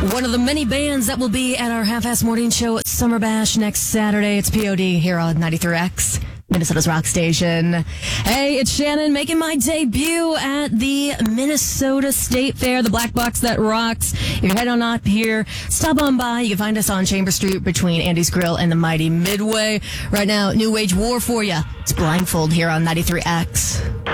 One of the many bands that will be at our Half-Ass Morning Show at Summer Bash next Saturday. It's POD here on 93X, Minnesota's rock station. Hey, it's Shannon making my debut at the Minnesota State Fair, the Black Box that rocks. If you're heading on up here, stop on by. You can find us on Chamber Street between Andy's Grill and the Mighty Midway. Right now, New Age War for you. It's Blindfold here on 93X.